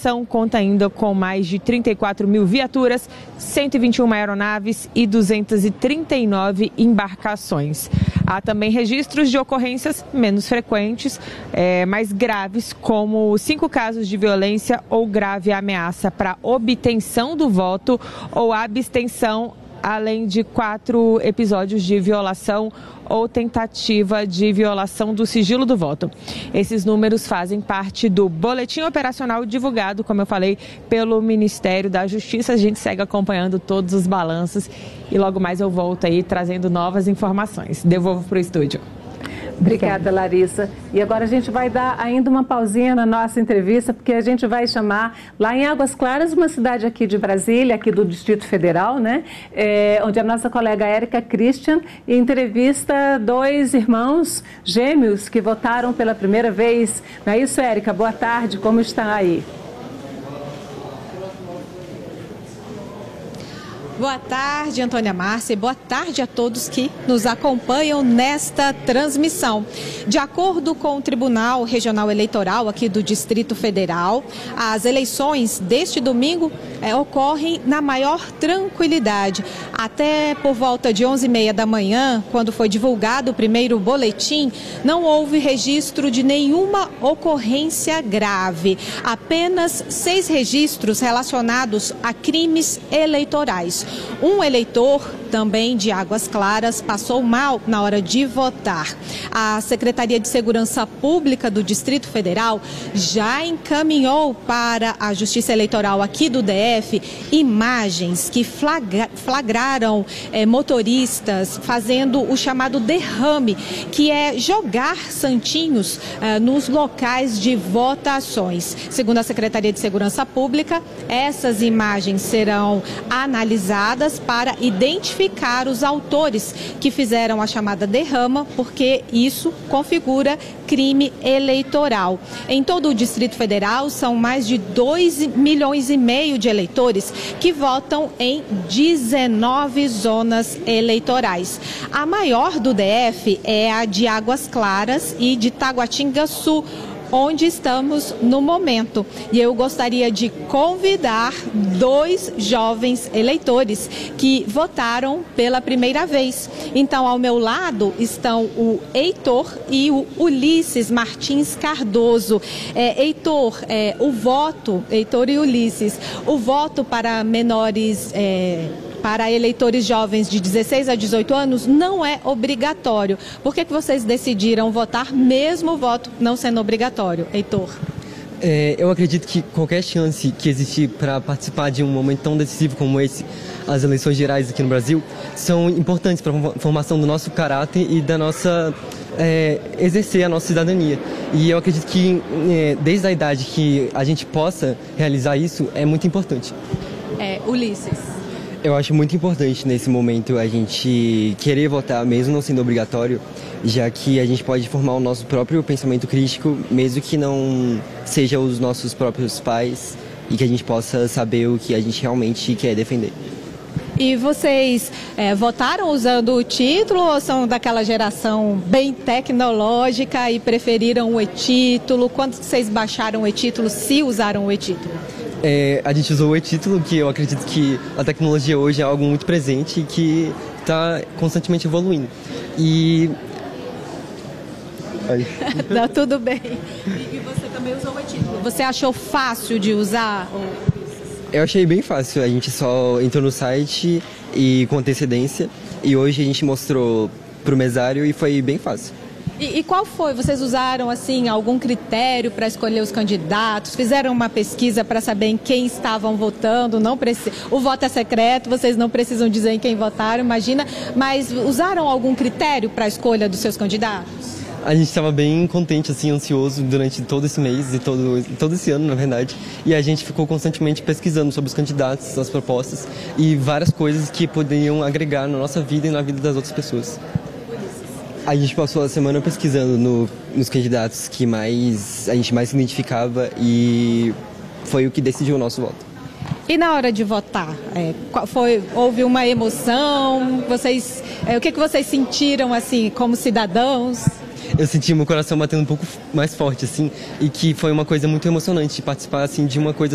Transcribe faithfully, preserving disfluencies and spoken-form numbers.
operação conta ainda com mais de trinta e quatro mil viaturas, cento e vinte e uma aeronaves e duzentas e trinta e nove embarcações. Há também registros de ocorrências menos frequentes, é, mais graves, como cinco casos de violência ou grave ameaça para obtenção do voto ou abstenção, além de quatro episódios de violação ou tentativa de violação do sigilo do voto. Esses números fazem parte do boletim operacional divulgado, como eu falei, pelo Ministério da Justiça. A gente segue acompanhando todos os balanços e logo mais eu volto aí trazendo novas informações. Devolvo para o estúdio. Obrigada, Larissa. E agora a gente vai dar ainda uma pausinha na nossa entrevista, porque a gente vai chamar lá em Águas Claras, uma cidade aqui de Brasília, aqui do Distrito Federal, né? É, onde a nossa colega Érica Christian entrevista dois irmãos gêmeos que votaram pela primeira vez. Não é isso, Érica? Boa tarde, como está aí? Boa tarde, Antônia Márcia, e boa tarde a todos que nos acompanham nesta transmissão. De acordo com o Tribunal Regional Eleitoral aqui do Distrito Federal, as eleições deste domingo é, ocorrem na maior tranquilidade. Até por volta de onze e meia da manhã, quando foi divulgado o primeiro boletim, não houve registro de nenhuma ocorrência grave. Apenas seis registros relacionados a crimes eleitorais. Um eleitor, também de Águas Claras, passou mal na hora de votar. A Secretaria de Segurança Pública do Distrito Federal já encaminhou para a Justiça Eleitoral aqui do D F imagens que flagra, flagraram é, motoristas fazendo o chamado derrame, que é jogar santinhos é, nos locais de votações. Segundo a Secretaria de Segurança Pública, essas imagens serão analisadas para identificar os autores que fizeram a chamada derrama, porque isso configura crime eleitoral. Em todo o Distrito Federal, são mais de dois milhões e meio de eleitores que votam em dezenove zonas eleitorais. A maior do D F é a de Águas Claras e de Taguatinga-Sul, onde estamos no momento. E eu gostaria de convidar dois jovens eleitores que votaram pela primeira vez. Então, ao meu lado estão o Heitor e o Ulisses Martins Cardoso. É, Heitor, é, o voto, Heitor e Ulisses, o voto para menores... É, para eleitores jovens de dezesseis a dezoito anos não é obrigatório. Por que que vocês decidiram votar mesmo o voto não sendo obrigatório, Heitor? É, eu acredito que qualquer chance que existir para participar de um momento tão decisivo como esse, as eleições gerais aqui no Brasil, são importantes para a formação do nosso caráter e da nossa... É, exercer a nossa cidadania. E eu acredito que é, desde a idade que a gente possa realizar isso, é muito importante. É, Ulisses. Eu acho muito importante nesse momento a gente querer votar, mesmo não sendo obrigatório, já que a gente pode formar o nosso próprio pensamento crítico, mesmo que não seja os nossos próprios pais, e que a gente possa saber o que a gente realmente quer defender. E vocês é, votaram usando o título ou são daquela geração bem tecnológica e preferiram o e-título? Quando vocês baixaram o e-título, se usaram o e-título? É, a gente usou o e-título, que eu acredito que a tecnologia hoje é algo muito presente e que está constantemente evoluindo. E... Tá tudo bem. E você também usou o e-título. Você achou fácil de usar? Eu achei bem fácil. A gente só entrou no site e com antecedência. E hoje a gente mostrou para o mesário e foi bem fácil. E, e qual foi? Vocês usaram assim algum critério para escolher os candidatos? Fizeram uma pesquisa para saber em quem estavam votando? Não preci... O voto é secreto, vocês não precisam dizer em quem votaram, imagina. Mas usaram algum critério para a escolha dos seus candidatos? A gente estava bem contente, assim, ansioso durante todo esse mês e todo, todo esse ano, na verdade. E a gente ficou constantemente pesquisando sobre os candidatos, as propostas e várias coisas que poderiam agregar na nossa vida e na vida das outras pessoas. A gente passou a semana pesquisando no, nos candidatos que mais, a gente mais se identificava e foi o que decidiu o nosso voto. E na hora de votar, é, foi, houve uma emoção? Vocês, é, o que, que vocês sentiram assim como cidadãos? Eu senti meu coração batendo um pouco mais forte, assim, e que foi uma coisa muito emocionante participar, assim, de uma coisa